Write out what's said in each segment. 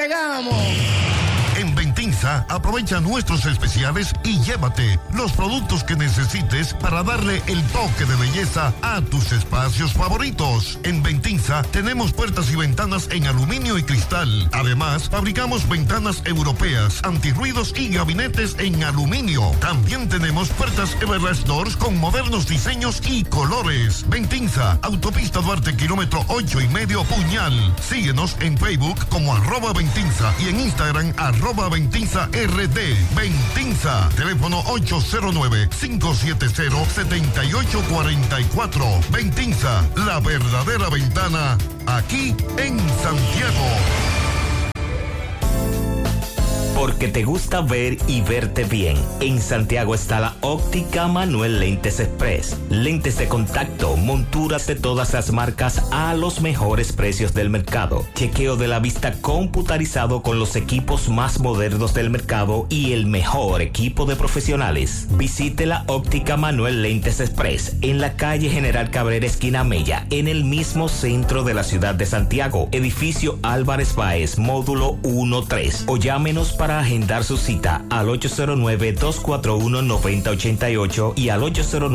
bregamos. En Ventinza, aprovecha nuestros especiales y llévate los productos que necesites para darle el toque de belleza a tus espacios favoritos. En Ventinza tenemos puertas y ventanas en aluminio y cristal. Además, fabricamos ventanas europeas, antirruidos y gabinetes en aluminio. También tenemos puertas Everlast Doors con modernos diseños y colores. Ventinza, Autopista Duarte, kilómetro 8,5 Puñal. Síguenos en Facebook como @Ventinza y en Instagram @Ventinza RD. Ventinza, teléfono 809-570-7844. Ventinza, la verdadera ventana, aquí en Santiago. Porque te gusta ver y verte bien. En Santiago está la Óptica Manuel Lentes Express. Lentes de contacto, monturas de todas las marcas a los mejores precios del mercado. Chequeo de la vista computarizado con los equipos más modernos del mercado y el mejor equipo de profesionales. Visite la Óptica Manuel Lentes Express en la calle General Cabrera, esquina Mella, en el mismo centro de la ciudad de Santiago. Edificio Álvarez Báez, módulo 1-3. O llámenos para agendar su cita al 809-241-9088 y al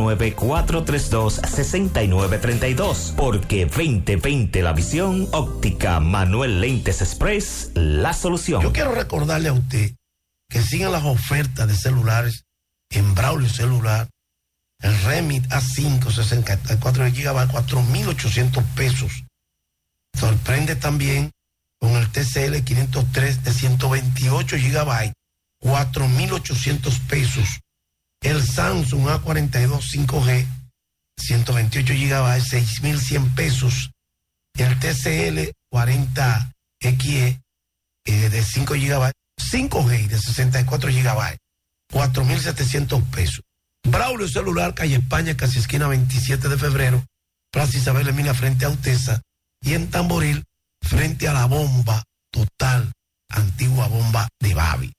809-432-6932. Porque 2020 la visión, Óptica Manuel Lentes Express, la solución. Yo quiero recordarle a usted que sigan las ofertas de celulares en Braulio Celular. El Remit A5 64 GB, 4,800 pesos. Sorprende también con el TCL 503 de 128 GB, 4,800 pesos. El Samsung A42 5G, 128 GB, 6,100 pesos. El TCL 40XE de 5 GB, 5G de 64 GB, 4,700 pesos. Braulio Celular, calle España, casi esquina 27 de febrero, Plaza Isabel Emina frente a Utesa, y en Tamboril, frente a la bomba total, antigua bomba de Babi.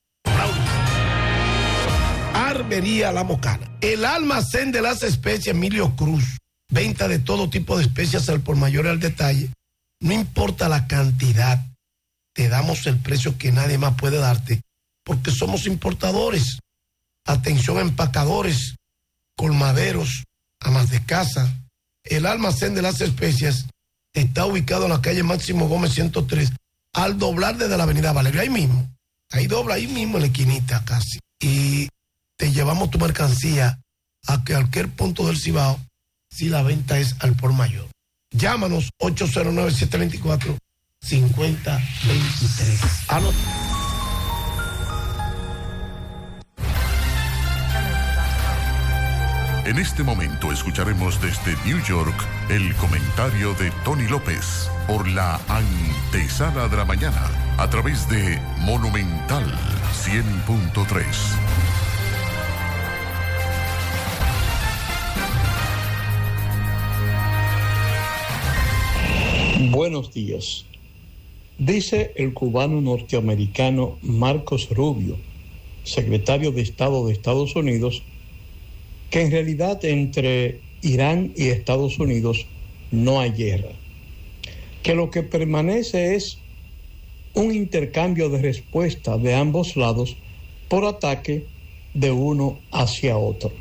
Arbería La Mocana, el almacén de las especias Emilio Cruz, venta de todo tipo de especias al por mayor y al detalle, no importa la cantidad, te damos el precio que nadie más puede darte, porque somos importadores. Atención a empacadores, colmaderos, amas de casa, el almacén de las especias está ubicado en la calle Máximo Gómez 103, al doblar desde la avenida Valeria, ahí mismo. Ahí dobla, ahí mismo en la esquinita casi. Y te llevamos tu mercancía a cualquier punto del Cibao si la venta es al por mayor. Llámanos 809-724-5023. En este momento escucharemos desde New York el comentario de Tony López por la antesala de la mañana a través de Monumental 100.3. Buenos días. Dice el cubano norteamericano Marcos Rubio, secretario de Estado de Estados Unidos, que en realidad entre Irán y Estados Unidos no hay guerra, que lo que permanece es un intercambio de respuesta de ambos lados por ataque de uno hacia otro.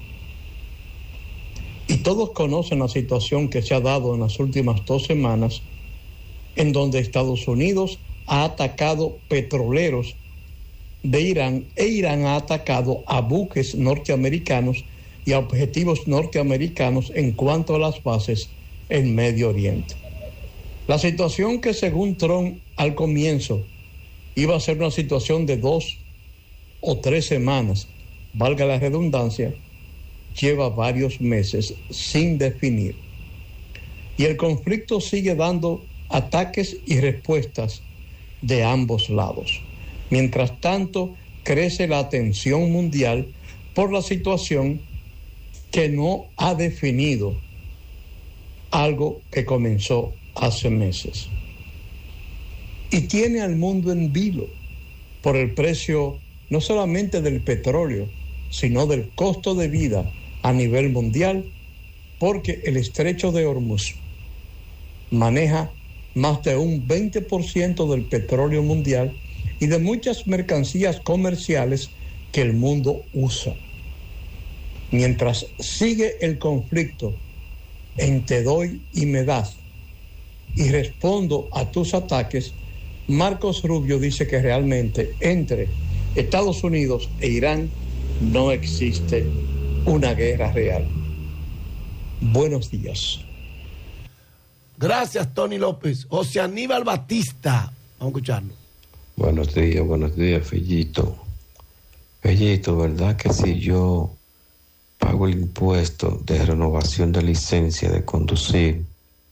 Y todos conocen la situación que se ha dado en las últimas 2 semanas, en donde Estados Unidos ha atacado petroleros de Irán e Irán ha atacado a buques norteamericanos y a objetivos norteamericanos en cuanto a las bases en Medio Oriente. La situación que según Trump al comienzo iba a ser una situación de 2 o 3 semanas, valga la redundancia, lleva varios meses sin definir. Y el conflicto sigue dando ataques y respuestas de ambos lados. Mientras tanto, crece la atención mundial por la situación que no ha definido algo que comenzó hace meses. Y tiene al mundo en vilo por el precio no solamente del petróleo, sino del costo de vida a nivel mundial, porque el estrecho de Hormuz maneja más de un 20% del petróleo mundial y de muchas mercancías comerciales que el mundo usa. Mientras sigue el conflicto en te doy y me das y respondo a tus ataques, Marcos Rubio dice que realmente entre Estados Unidos e Irán no existe una guerra real. Buenos días. Gracias, Tony López. José Aníbal Batista, vamos a escucharlo. Buenos días, Fellito. Fellito, ¿verdad que si yo pago el impuesto de renovación de licencia de conducir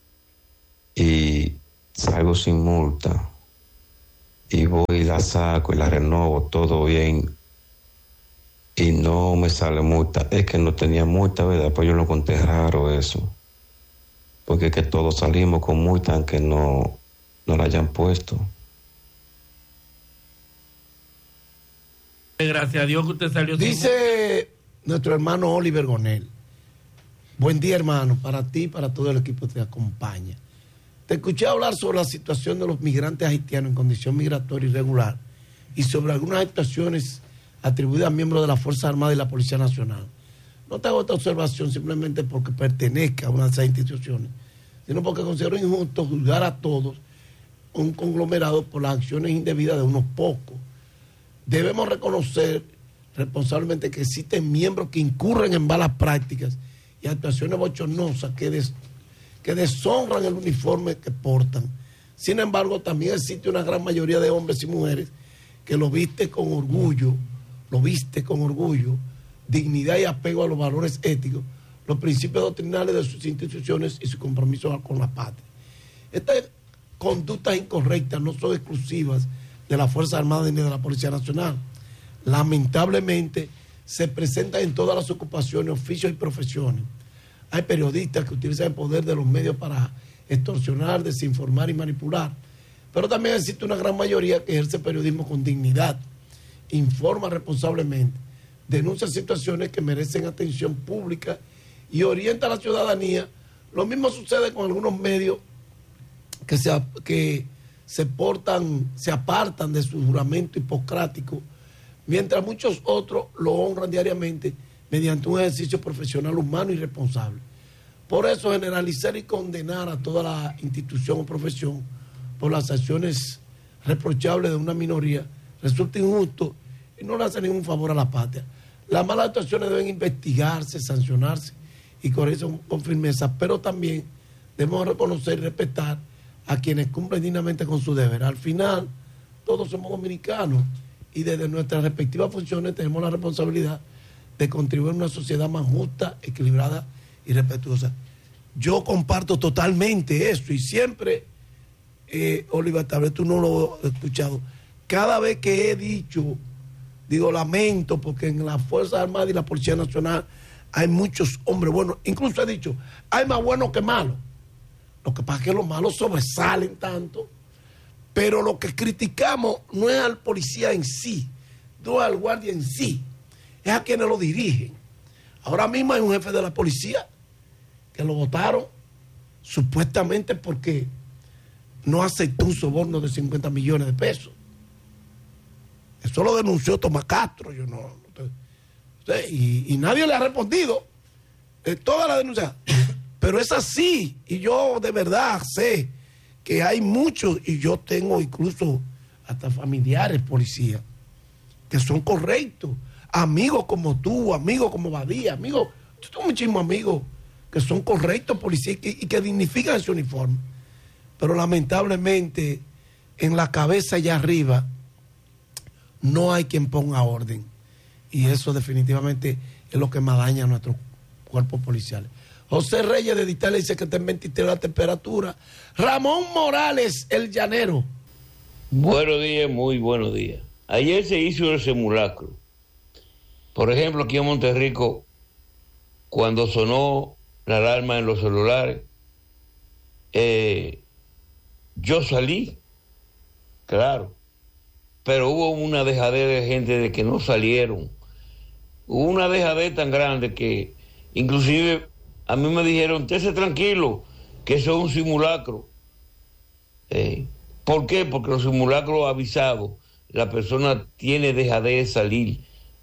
y salgo sin multa y voy y la saco y la renovo todo bien y no me sale multa? Es que no tenía multa, ¿verdad? Pues yo lo conté raro eso, porque es que todos salimos con multa aunque no la hayan puesto. Gracias a Dios que usted salió. Dice nuestro hermano Oliver Gonel: buen día, hermano, para ti y para todo el equipo que te acompaña. Te escuché hablar sobre la situación de los migrantes haitianos en condición migratoria irregular y sobre algunas actuaciones atribuidas a miembros de la Fuerza Armada y la Policía Nacional. No te hago esta observación simplemente porque pertenezca a una de esas instituciones, sino porque considero injusto juzgar a todos un conglomerado por las acciones indebidas de unos pocos. Debemos reconocer responsablemente que existen miembros que incurren en malas prácticas y actuaciones bochornosas que deshonran el uniforme que portan. Sin embargo, también existe una gran mayoría de hombres y mujeres que lo viste con orgullo, dignidad y apego a los valores éticos, los principios doctrinales de sus instituciones y su compromiso con la patria. Estas conductas incorrectas no son exclusivas de la Fuerza Armada ni de la Policía Nacional. Lamentablemente se presentan en todas las ocupaciones, oficios y profesiones. Hay periodistas que utilizan el poder de los medios para extorsionar, desinformar y manipular, pero también existe una gran mayoría que ejerce periodismo con dignidad, informa responsablemente, denuncia situaciones que merecen atención pública y orienta a la ciudadanía. Lo mismo sucede con algunos medios que se apartan de su juramento hipocrático, mientras muchos otros lo honran diariamente mediante un ejercicio profesional humano y responsable. Por eso, generalizar y condenar a toda la institución o profesión por las acciones reprochables de una minoría resulta injusto y no le hace ningún favor a la patria. Las malas actuaciones deben investigarse, sancionarse y corregirse con firmeza, pero también debemos reconocer y respetar a quienes cumplen dignamente con su deber. Al final, todos somos dominicanos y desde nuestras respectivas funciones tenemos la responsabilidad de contribuir a una sociedad más justa, equilibrada y respetuosa. Yo comparto totalmente eso y siempre, Oliver, tal vez tú no lo has escuchado, cada vez que he digo lamento porque en la Fuerza Armada y la Policía Nacional hay muchos hombres buenos, incluso he dicho, hay más buenos que malos. Lo que pasa es que los malos sobresalen tanto, pero lo que criticamos no es al policía en sí, no es al guardia en sí, es a quienes lo dirigen. Ahora mismo hay un jefe de la policía que lo votaron supuestamente porque no aceptó un soborno de 50 millones de pesos. Eso lo denunció Tomás Castro, y nadie le ha respondido. Toda la denuncia. Pero es así, y yo de verdad sé que hay muchos, y yo tengo incluso hasta familiares policías, que son correctos, amigos como tú, amigos como Badía, amigos, yo tengo muchísimos amigos que son correctos policías y que dignifican ese uniforme. Pero lamentablemente, en la cabeza allá arriba, no hay quien ponga orden. Y eso definitivamente es lo que más daña a nuestros cuerpos policiales. José Reyes de Ditalia dice que está en 23 la temperatura. Ramón Morales, el llanero. Buenos días, muy buenos días. Ayer se hizo el simulacro. Por ejemplo, aquí en Monterrico, cuando sonó la alarma en los celulares, yo salí, claro, pero hubo una dejadera de gente de que no salieron. Hubo una dejadera tan grande que inclusive a mí me dijeron, estése tranquilo, que eso es un simulacro. ¿Por qué? Porque los simulacros avisados la persona tiene dejadez de salir.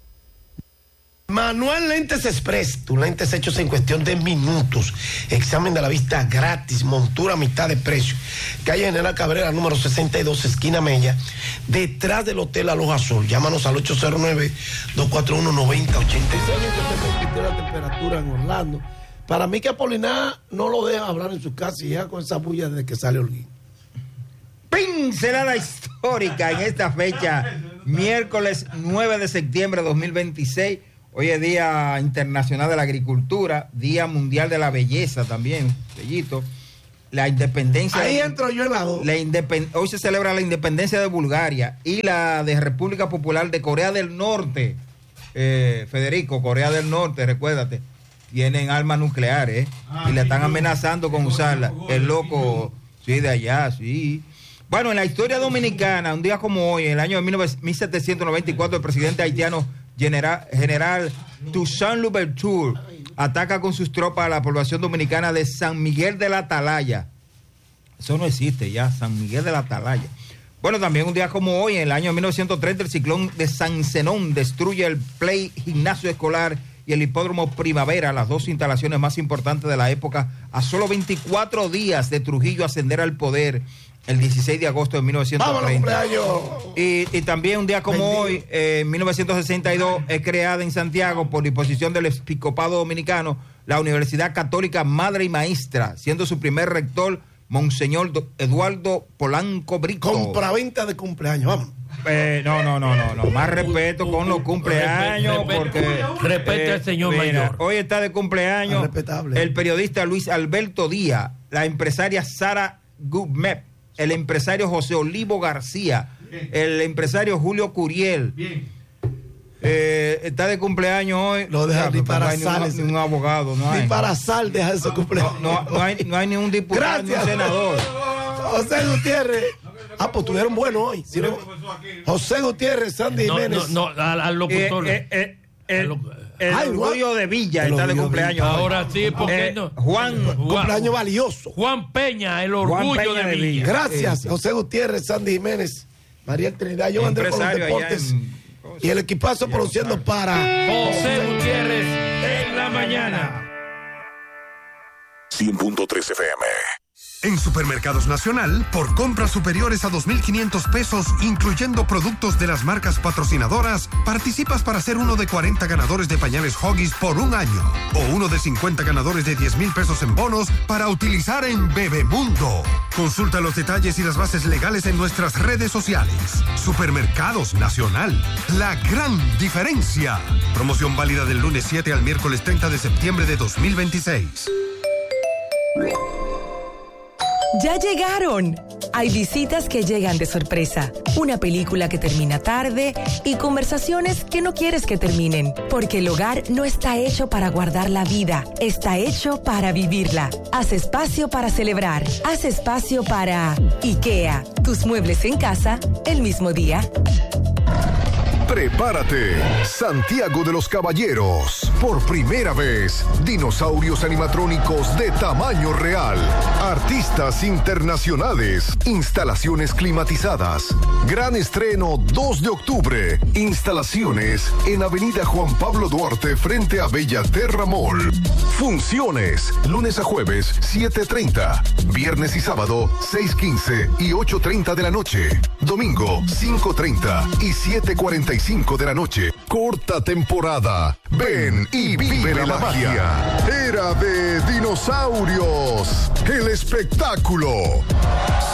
Manuel Lentes Express, tus lentes hechos en cuestión de minutos. Examen de la vista gratis, montura a mitad de precio. Calle General Cabrera, número 62, esquina Mella, detrás del Hotel Aloha Sol. Llámanos al 809-241-9086. La temperatura en Orlando. Para mí que Apolinar no lo deja hablar en su casa y ya con esa bulla desde que sale Holguín. Pincelada histórica en esta fecha, miércoles 9 de septiembre de 2026. Hoy es Día Internacional de la Agricultura, Día Mundial de la Belleza también, bellito. La independencia... Ahí entro yo en la dos. Hoy se celebra la independencia de Bulgaria y la de República Popular de Corea del Norte. Federico, Corea del Norte, recuérdate, tienen armas nucleares y le están amenazando con usarla. El loco, sí, de allá, sí. Bueno, en la historia dominicana, un día como hoy, en el año de 1794, el presidente haitiano General Toussaint Louverture ataca con sus tropas a la población dominicana de San Miguel de la Atalaya. Eso no existe ya, San Miguel de la Atalaya. Bueno, también un día como hoy, en el año 1930, el ciclón de San Zenón destruye el Play Gimnasio Escolar y el Hipódromo Primavera, las dos instalaciones más importantes de la época, a solo 24 días de Trujillo ascender al poder el 16 de agosto de 1930. Y también un día como hoy, en 1962, es creada en Santiago, por disposición del Episcopado Dominicano, la Universidad Católica Madre y Maestra, siendo su primer rector Monseñor Eduardo Polanco Brito. Compraventa de cumpleaños, vamos. No, más respeto con los cumpleaños, porque respete al señor mayor. Hoy está de cumpleaños el periodista Luis Alberto Díaz, la empresaria Sara Gubmep, el empresario José Olivo García, el empresario Julio Curiel. Está de cumpleaños hoy. Lo deja ni para ni un abogado, no hay. Ni para sal deja ese cumpleaños. No hay ni un diputado ni un senador. José Gutiérrez. Pues tuvieron bueno hoy. ¿Sí? José Gutiérrez, Sandy Jiménez. Al locutor. El orgullo de Villa está de cumpleaños. Ahora sí, porque no. Cumpleaños valioso. Juan Peña, el orgullo de Villa. Gracias, José Gutiérrez, Sandy Jiménez, María Trinidad, yo andé con los deportes y el equipazo produciendo para José Gutiérrez en la mañana. 100.3 FM. En Supermercados Nacional, por compras superiores a 2.500 pesos, incluyendo productos de las marcas patrocinadoras, participas para ser uno de 40 ganadores de pañales Huggies por un año, o uno de 50 ganadores de 10,000 pesos en bonos para utilizar en Bebemundo. Consulta los detalles y las bases legales en nuestras redes sociales. Supermercados Nacional, la gran diferencia. Promoción válida del lunes 7 al miércoles 30 de septiembre de 2026. ¡Ya llegaron! Hay visitas que llegan de sorpresa, una película que termina tarde y conversaciones que no quieres que terminen, porque el hogar no está hecho para guardar la vida, está hecho para vivirla. Haz espacio para celebrar, haz espacio para IKEA, tus muebles en casa el mismo día. Prepárate, Santiago de los Caballeros. Por primera vez, dinosaurios animatrónicos de tamaño real, artistas internacionales, instalaciones climatizadas. Gran estreno 2 de octubre. Instalaciones en Avenida Juan Pablo Duarte frente a Bellaterra Mall. Funciones, lunes a jueves, 7:30. Viernes y sábado, 6:15 y 8:30 de la noche. Domingo, 5:30 y 7:45 de la noche. Corta temporada. Ven y vive la magia. Era de dinosaurios. El espectáculo.